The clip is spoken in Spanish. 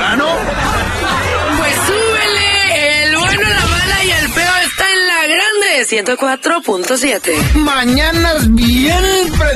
temprano? Pues súbele, el bueno, la mala y el feo está en La Grande 104.7. Mañanas bien